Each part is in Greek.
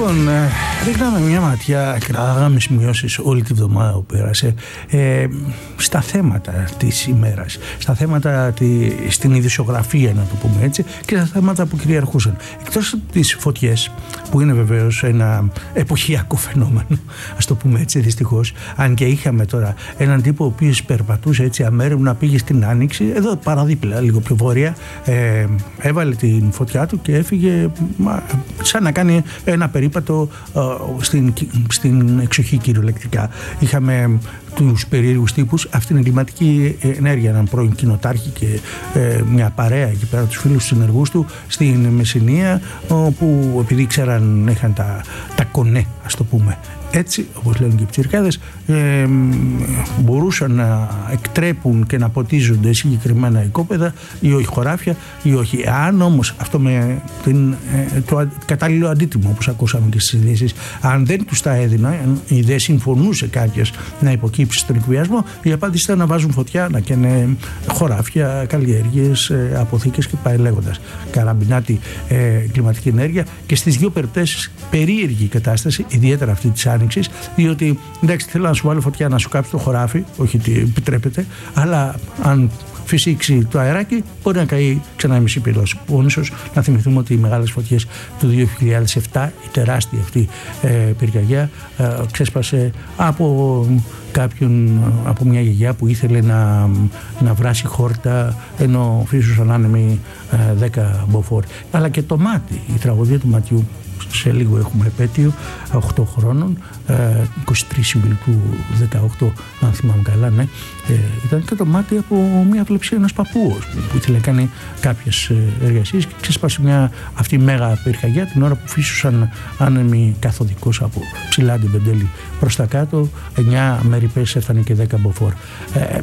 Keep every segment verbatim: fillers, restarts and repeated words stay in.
Λοιπόν, ε, ρίχναμε μια ματιά και κρατάγαμε σημειώσεις όλη τη βδομάδα που πέρασε ε, στα θέματα της ημέρας, στα θέματα τη, στην ειδησιογραφία, να το πούμε έτσι, και στα θέματα που κυριαρχούσαν. Εκτός από τις φωτιές, που είναι βεβαίως ένα εποχιακό φαινόμενο, ας το πούμε έτσι, δυστυχώς, αν και είχαμε τώρα έναν τύπο ο οποίος περπατούσε έτσι αμέριμνα, πήγε στην Άνοιξη, εδώ παραδίπλα, λίγο πιο βόρεια, ε, έβαλε την φωτιά του και έφυγε μα, σαν να κάνει ένα περίπατο ε, στην, στην εξοχή κυριολεκτικά. Είχαμε τους περίεργους τύπους, αυτήν την εγκληματική ενέργεια, έναν πρώην κοινοτάρχη και ε, μια παρέα εκεί πέρα, τους φίλους τους ενεργούς του στην Μεσσηνία, όπου επειδή ξέραν, είχαν τα, τα κονέ, ας το πούμε έτσι, όπως λένε και οι πιτσιρικάδες, ε, μπορούσαν να εκτρέπουν και να ποτίζονται συγκεκριμένα οικόπεδα ή όχι χωράφια ή όχι. Αν όμως αυτό με την, ε, το κατάλληλο αντίτιμο, όπως ακούσαμε και στις ειδήσεις, αν δεν τους τα έδινα ή δεν συμφωνούσε κάποιος να υποκύψει στον εκβιασμό, η απάντηση ήταν να βάζουν φωτιά, να καίνε χωράφια, καλλιέργειες, ε, αποθήκες και πάει λέγοντας. Καραμπινάτη ε, κλιματική ενέργεια, και στις δύο περιπτώσεις περίεργη κατάσταση, ιδιαίτερα αυτή της Άνοιξης, διότι εντάξει, θέλω να σου βάλω φωτιά να σου κάψει το χωράφι, όχι ότι επιτρέπεται, αλλά αν φυσήξει το αεράκι μπορεί να καεί ξανά η μισή πυρός. Πόνησος, να θυμηθούμε ότι οι μεγάλες φωτιές του δύο χιλιάδες επτά, η τεράστια αυτή ε, πυρκαγιά, ε, ξέσπασε από κάποιον, από μια γιαγιά που ήθελε να, να βράσει χόρτα ενώ φύσουσαν άνεμοι ε, δέκα μποφόρ. Αλλά και το μάτι, η τραγωδία του ματιού. Σε λίγο έχουμε επέτειο οκτώ χρόνων, είκοσι τρεις Συμβιλικού δεκαοκτώ, αν θυμάμαι καλά, ναι. Ε, ήταν και το μάτι από μια βλεψία ενός παππού που ήθελε να κάνει κάποιες εργασίες και ξέσπασε μια αυτή μέγα πυρκαγιά την ώρα που φύσουσαν άνεμοι καθοδικός από ψηλά την Πεντέλη προς τα κάτω, εννιά μέρipes έφτανε και δέκα μποφόρ. Ε,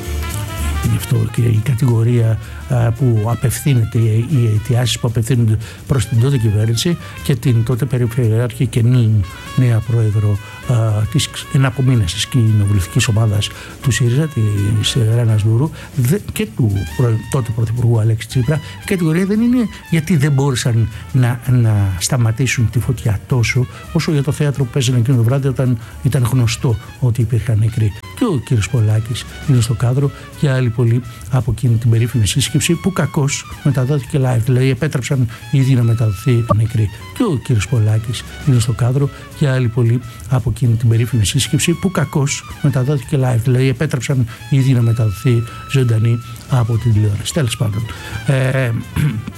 Είναι αυτό και η κατηγορία α, που απευθύνεται, οι αιτιάσεις που απευθύνονται προς την τότε κυβέρνηση και την τότε περιφερειάρχη και νέα πρόεδρο α, της εναπομείνας της κοινοβουλευτικής ομάδας του ΣΥΡΙΖΑ, της Ρένας Δούρου, και του προ, τότε πρωθυπουργού Αλέξη Τσίπρα. Η κατηγορία δεν είναι γιατί δεν μπόρεσαν να, να σταματήσουν τη φωτιά τόσο, όσο για το θέατρο που παίζανε εκείνο το βράδυ, όταν ήταν γνωστό ότι υπήρχαν νεκροί. Και ο κύριος Πολάκης είναι στο κάδρο και άλλοι πολλοί από εκείνη την περίφημη σύσκεψη που κακώς μεταδόθηκε live. Δηλαδή επέτρεψαν ήδη να μεταδοθεί νεκροί. Και ο κύριος Πολάκης είναι στο κάδρο και άλλοι πολλοί από εκείνη την περίφημη σύσκεψη που κακώς μεταδόθηκε live. Δηλαδή επέτρεψαν ήδη να μεταδοθεί ζωντανή από την τηλεόραση. Τέλος πάντων. Ε,